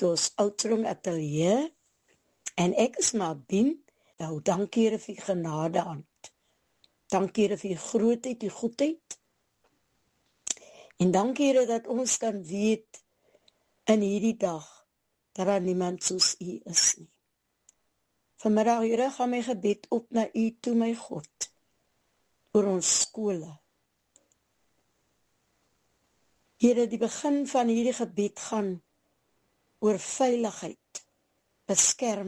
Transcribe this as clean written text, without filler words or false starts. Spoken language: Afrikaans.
met ons Oudtshoorn Atelier. En ek is Mabien. Nou, dankie Here vir die genade hand. Dankie Here vir die grootheid, die goedheid. En dankie Here dat ons kan weet in hierdie dag dat daar niemand soos U is nie. Vanmiddag Here gaan my gebed op na U toe, my God, oor ons skole. Here, die begin van hierdie gebed gaan oor veiligheid, beskerming.